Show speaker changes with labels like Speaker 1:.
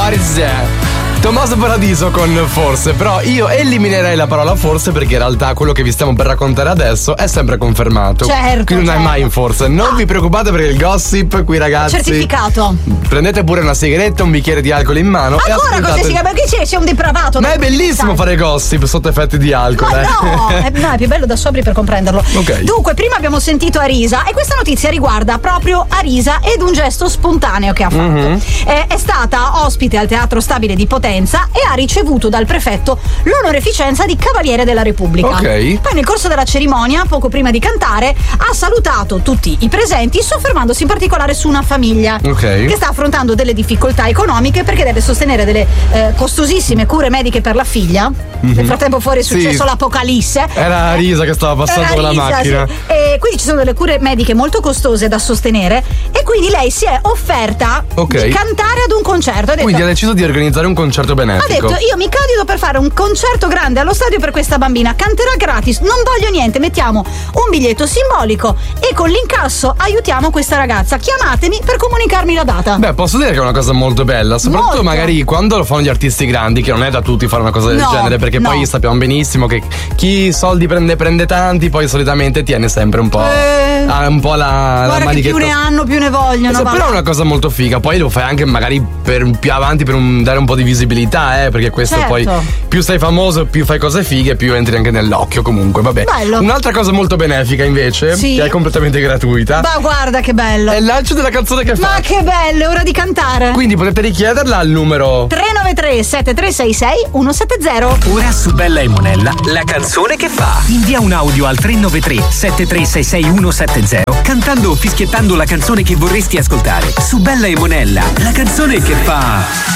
Speaker 1: forse. Tommaso Paradiso con forse, però io eliminerei la parola forse perché in realtà quello che vi stiamo per raccontare adesso è sempre confermato.
Speaker 2: Certo.
Speaker 1: Qui non è mai in forse. Non vi preoccupate perché il gossip qui, ragazzi.
Speaker 2: Certificato.
Speaker 1: Prendete pure una sigaretta, un bicchiere di alcol in mano.
Speaker 2: Ancora così si chiama, perché c'è un depravato.
Speaker 1: Ma è bellissimo fare gossip sotto effetti di alcol.
Speaker 2: Ma no, è più bello da sobri per comprenderlo.
Speaker 1: Ok.
Speaker 2: Dunque, prima abbiamo sentito Arisa e questa notizia riguarda proprio Arisa ed un gesto spontaneo che ha fatto. È stata ospite al Teatro Stabile di Potenza e ha ricevuto dal prefetto l'onoreficenza di Cavaliere della Repubblica.
Speaker 1: Ok.
Speaker 2: Poi nel corso della cerimonia, poco prima di cantare, ha salutato tutti i presenti, soffermandosi in particolare su una famiglia che sta affrontando delle difficoltà economiche perché deve sostenere delle costosissime cure mediche per la figlia. Nel frattempo fuori è successo l'apocalisse.
Speaker 1: Era Arisa che stava passando con la macchina.
Speaker 2: Sì. E quindi ci sono delle cure mediche molto costose da sostenere e quindi lei si è offerta di cantare ad un concerto.
Speaker 1: Quindi ha deciso di organizzare un concerto benefico.
Speaker 2: Ha detto: io mi candido per fare un concerto grande allo stadio per questa bambina, canterà gratis, non voglio niente, mettiamo un biglietto simbolico e con l'incasso aiutiamo questa ragazza, chiamatemi per comunicarmi la data.
Speaker 1: Beh, posso dire che è una cosa molto bella, soprattutto magari quando lo fanno gli artisti grandi, che non è da tutti fare una cosa del genere, perché poi sappiamo benissimo che chi soldi prende tanti, poi solitamente tiene sempre un po' la
Speaker 2: guarda, che più ne hanno più ne vogliono.
Speaker 1: Però è una cosa molto figa, poi lo fai anche magari per più avanti per dare un po' di visibilità, perché questo poi più sei famoso, più fai cose fighe, più entri anche nell'occhio comunque, vabbè.
Speaker 2: Bello.
Speaker 1: Un'altra cosa molto benefica invece, che è completamente gratuita.
Speaker 2: Ma guarda che bello.
Speaker 1: È il lancio della canzone che fa.
Speaker 2: Ma che bello, è ora di cantare.
Speaker 1: Quindi potete richiederla al numero
Speaker 2: 393 7366 170.
Speaker 3: Ora su Bella e Monella, la canzone che fa. Invia un audio al 393 7366 170 cantando o fischiettando la canzone che vorresti ascoltare. Su Bella e Monella, la canzone che fa.